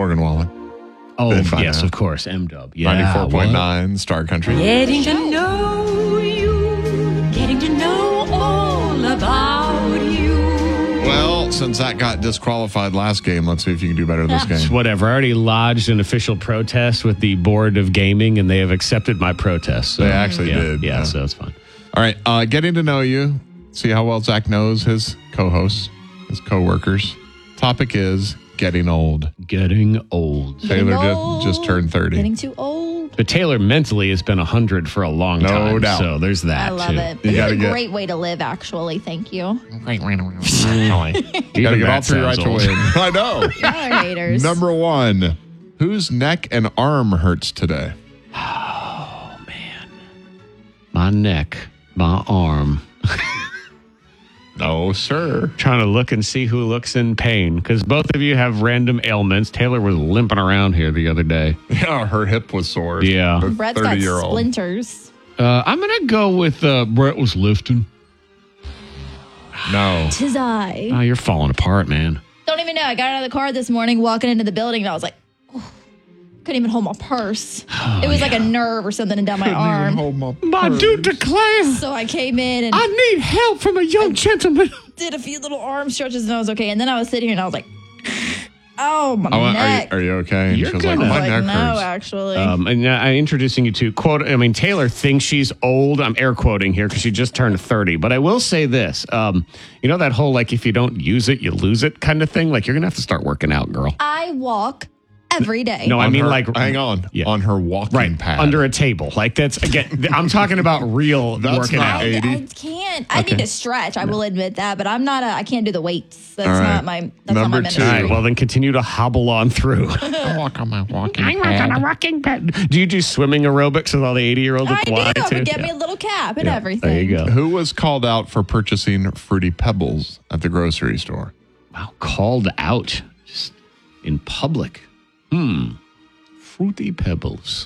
Morgan Wallen. Oh, Did find yes, out. of course. M-Dub. Yeah. 94.9 Star Country. Getting to know you, getting to know all about you. Well, since that got disqualified last game, let's see if you can do better this game. Whatever. I already lodged an official protest with the Board of Gaming, and they have accepted my protest. So, They actually did. Yeah, so it's fine. All right, getting to know you. See how well Zach knows his co-hosts, his co-workers. Topic is getting old. Getting old. Taylor just turned 30. Getting too old. But Taylor mentally has been 100 for a long time. No doubt. So there's that, I love too. it. You It's gotta a get- great way to live, actually. Thank you. You got to Even get all that three right sounds to old. win. I know. Y'all are haters. Number one, whose neck and arm hurts today? My neck, my arm. No, sir. Trying to look and see who looks in pain because both of you have random ailments. Taylor was limping around here the other day. Yeah, her hip was sore. Yeah. The Brett's got 30-year-old. splinters. I'm going to go with Brett was lifting. No. Tis I. Oh, you're falling apart, man. Don't even know. I got out of the car this morning, walking into the building, and I was like, oh, couldn't even hold my purse. It was like a nerve or something down my arm. My dude declare, So I came in and I need help from a young gentleman. did a few little arm stretches, and I was okay. And then I was sitting here, and I was like, oh, my Oh, neck. are you okay? And You're she was like, good. my I was neck like, no, hurts. actually. And I'm introducing you to quote. I mean, Taylor thinks she's old. I'm air quoting here because she just turned 30. But I will say this: you know that whole like if you don't use it, you lose it kind of thing. Like you're gonna have to start working out, girl. I walk every day. No, I On mean her- like hang on. Yeah. On her walking right pad. under a table. Like that's again. I'm talking about real That's working not out. 80. I can't. I need to stretch. I will admit that, but I'm not. I can't do the weights. That's All right. not my. That's not my Number ministry. two. All right. Well, then continue to hobble on through. I walk on my walking I work on a rocking pad. Do you do swimming aerobics with all the 80-year-olds I at do. Y I too? would get Yeah. me a little cap and Yeah, everything. There you go. Who was called out for purchasing Fruity Pebbles at the grocery store? Wow, called out just in public. Fruity Pebbles.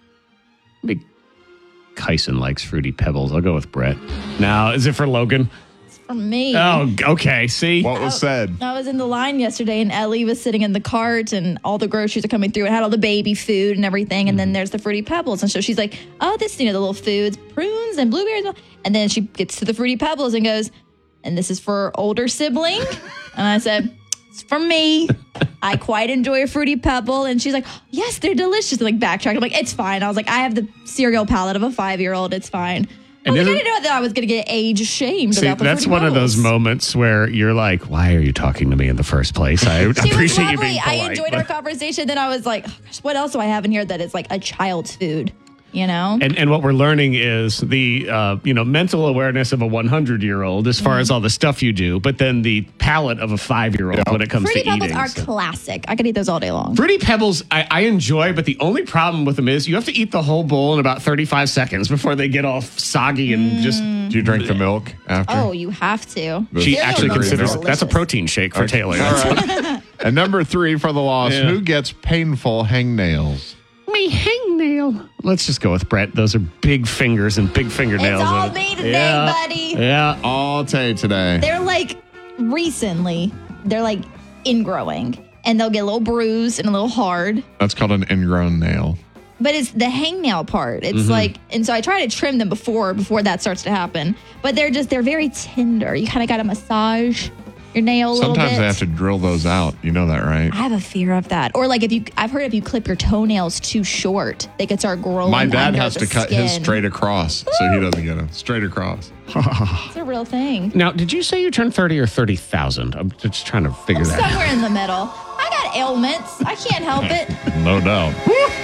Maybe Kyson likes Fruity Pebbles. I'll go with Brett. Now, is it for Logan? For me. Oh, okay. See? What was said? I was in the line yesterday, and Ellie was sitting in the cart, and all the groceries are coming through. It had all the baby food and everything, and then there's the Fruity Pebbles, and so she's like, "Oh, this, the little foods, prunes and blueberries," and then she gets to the Fruity Pebbles and goes, "And this is for older sibling," and I said, "It's for me. I quite enjoy a Fruity Pebble," and she's like, "Yes, they're delicious." And like backtrack, I'm like, "It's fine." I was like, "I have the cereal palate of a 5-year-old. It's fine." And I isn't- didn't know that I was going to get age shamed See, about the that's Fruity one of those Pebbles. moments where you're like, why are you talking to me in the first place? I She was appreciate you lovely. being polite. I enjoyed our conversation. Then I was like, oh, gosh, what else do I have in here that is like a child's food? You know? And what we're learning is the mental awareness of a 100-year-old as far as all the stuff you do, but then the palate of a 5-year-old when it comes Fruity to Pebbles eating. are So. classic. I could eat those all day long. Fruity Pebbles, I enjoy, but the only problem with them is you have to eat the whole bowl in about 35 seconds before they get all soggy and just. Do you drink the milk after? Oh, you have to. She Cereal actually milk is considers that's a delicious. protein shake for Taylor. All right. And number 3 for the loss. Yeah. Who gets painful hangnails? Me hangnail. Let's just go with Brett. Those are big fingers and big fingernails. It's all me today, Yeah. buddy. Yeah. All day today. They're like recently, they're like ingrowing, and they'll get a little bruised and a little hard. That's called an ingrown nail. But it's the hangnail part. It's Mm-hmm. like, and so I try to trim them before that starts to happen. But they're very tender. You kind of got to massage your nail a little bit. Sometimes they have to drill those out. You know that, right? I have a fear of that. Or like I've heard if you clip your toenails too short, they could start growing. My dad under has the to cut his skin. straight across, so he doesn't get them straight across. It's a real thing. Now, did you say you turned 30 or 30,000? I'm just trying to figure that out. Somewhere in the middle. I got ailments. I can't help it. No doubt.